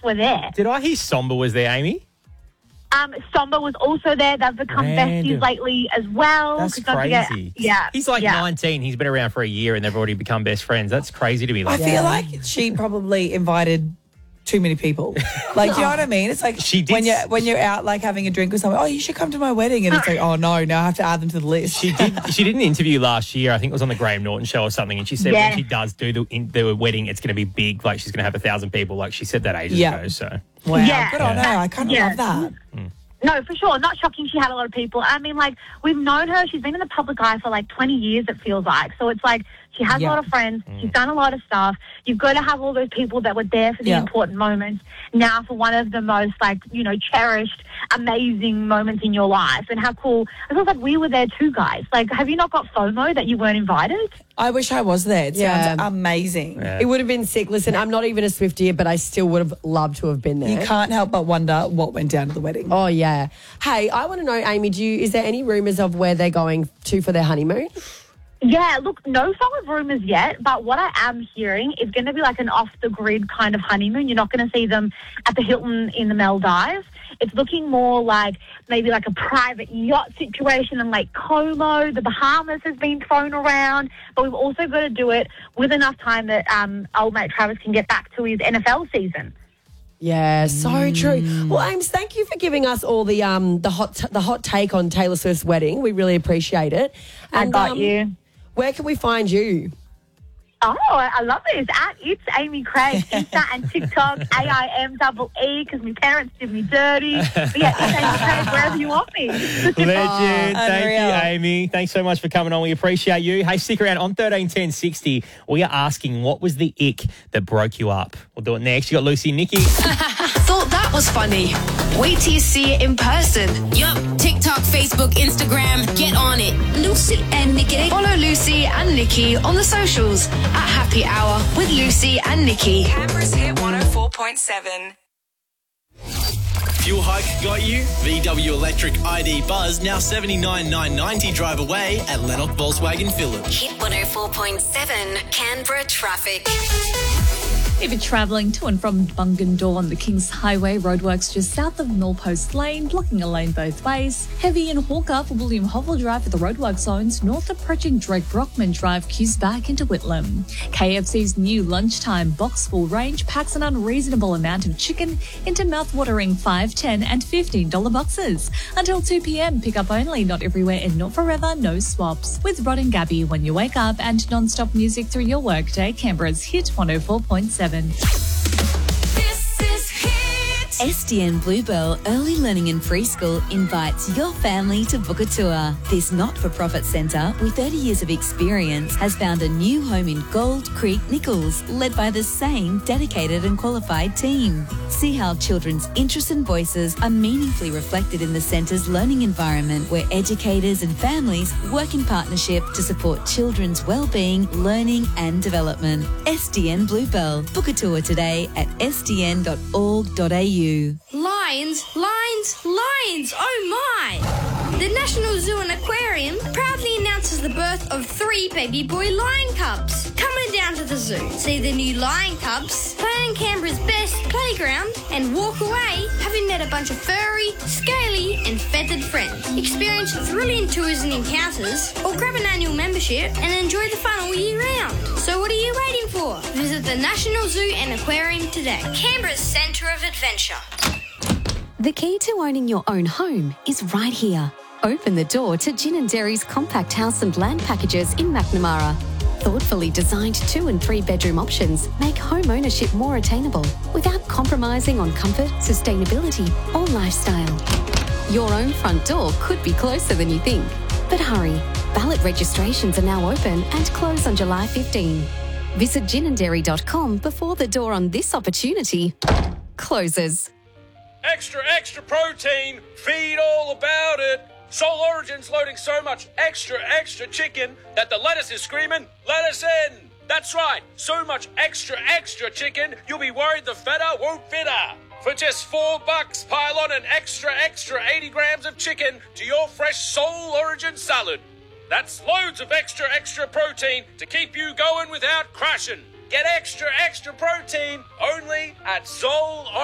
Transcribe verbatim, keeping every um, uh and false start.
were there. Did I hear Somber was there, Amy? Um, Somber was also there. They've become Random. besties lately as well. That's 'Cause don't forget- crazy. yeah. He's like yeah. nineteen. He's been around for a year and they've already become best friends. That's crazy to me. I Like, feel like she probably invited too many people. Like, you know what I mean? It's like She did when you're s- when you're out like having a drink with someone, oh, you should come to my wedding. And it's like, oh no, now I have to add them to the list. She did. She did an interview last year. I think it was on the Graham Norton show or something. And she said Yeah. when she does do the, in, the wedding, it's going to be big. Like she's going to have a thousand people. Like she said that ages Yeah. ago. So Wow, Yeah. good on her. I kind of Yeah. love that. No, for sure. Not shocking she had a lot of people. I mean, like, we've known her. She's been in the public eye for, like, twenty years, it feels like. So it's like she has Yeah. a lot of friends. She's done a lot of stuff. You've got to have all those people that were there for the Yeah. important moments now for one of the most, like, you know, cherished, amazing moments in your life. And how cool. It feels like we were there too, guys. Like, have you not got FOMO that you weren't invited? I wish I was there. It sounds Yeah. amazing. Yeah. It would have been sick. Listen, I'm not even a Swiftie, but I still would have loved to have been there. You can't help but wonder what went down at the wedding. Oh, yeah. Hey, I want to know, Amy, do you, is there any rumours of where they're going to for their honeymoon? Yeah, look, no solid rumours yet, but what I am hearing is going to be like an off-the-grid kind of honeymoon. You're not going to see them at the Hilton in the Maldives. It's looking more like maybe like a private yacht situation in Lake Como. The Bahamas has been thrown around, but we've also got to do it with enough time that um, old mate Travis can get back to his N F L season. Yeah, so Mm. true. Well, Ames, thank you for giving us all the um the hot the hot take on Taylor Swift's wedding. We really appreciate it. I got um, you. Where can we find you? Oh, I I love this. At It's Amy Craig, Insta and TikTok, A I M double E, because my parents did me dirty. But yeah, It's Amy Craig, wherever you want me. legend. Thank unreal. you, Amy. Thanks so much for coming on. We appreciate you. Hey, stick around on thirteen ten sixty. We are asking what was the ick that broke you up. We'll do it next. You got Lucy and Nikki. Thought that was funny. Wait till you see it in person. Yup, TikTok, Facebook, Instagram, get on it. Lucy and Nikki. Follow Lucy and Nikki on the socials at Happy Hour with Lucy and Nikki. Canberra's Hit one oh four point seven. Fuel hike got you? V W Electric I D Buzz now seventy-nine thousand nine hundred ninety drive away at Lennox Volkswagen Village. Hit one oh four point seven, Canberra traffic. If you're travelling to and from Bungendore on the Kings Highway, roadworks just south of Millpost Lane, blocking a lane both ways. Heavy in Hawker for William Hovell Drive for the roadwork zones, north approaching Drake Brockman Drive, queues back into Whitlam. K F C's new lunchtime box full range packs an unreasonable amount of chicken into mouth-watering five, ten and fifteen dollars boxes. Until two p.m, pick up only, not everywhere and not forever, no swaps. With Rod and Gabby when you wake up and non-stop music through your workday, Canberra's Hit one oh four point seven. This is Hit. S D N Bluebell Early Learning and Preschool invites your family to book a tour. This not-for-profit centre, with thirty years of experience, has found a new home in Gold Creek, Nichols, led by the same dedicated and qualified team. See how children's interests and voices are meaningfully reflected in the centre's learning environment, where educators and families work in partnership to support children's well-being, learning and development. S D N Bluebell. Book a tour today at s d n dot org dot a u. Lions, lions, lions, oh my! The National Zoo and Aquarium proudly announces the birth of three baby boy lion cubs. Come on down to the zoo, see the new lion cubs, play on Canberra's best playground, and walk away having met a bunch of furry, scaly, and feathered friends. Experience thrilling tours and encounters, or grab an annual membership and enjoy the fun all year round. So what are you waiting for? Visit the National Zoo and Aquarium today. Canberra's centre of adventure. The key to owning your own home is right here. Open the door to Gin and Dairy's compact house and land packages in McNamara. Thoughtfully designed two and three bedroom options make home ownership more attainable without compromising on comfort, sustainability or lifestyle. Your own front door could be closer than you think. But hurry, ballot registrations are now open and close on July fifteenth. Visit gin and dairy dot com before the door on this opportunity closes. Extra, extra protein. Feed all about it. Soul Origin's loading so much extra, extra chicken that the lettuce is screaming, let us in. That's right. So much extra, extra chicken, you'll be worried the feta won't fit her. For just four bucks, pile on an extra, extra eighty grams of chicken to your fresh Soul Origin salad. That's loads of extra, extra protein to keep you going without crashing. Get extra, extra protein only at Soul Origin.